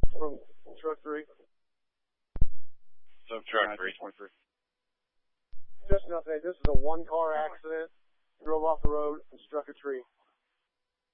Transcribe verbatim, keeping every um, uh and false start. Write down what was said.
from truck three. So truck three. Just nothing. This is a one-car accident. Drove off the road and struck a tree.